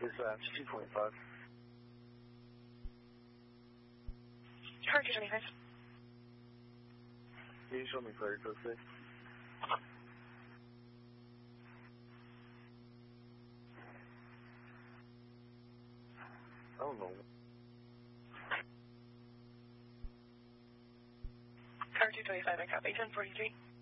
Dispatch 225. Car 225. Can you show me clear code 6? I don't know. Car 225, I copy 1043.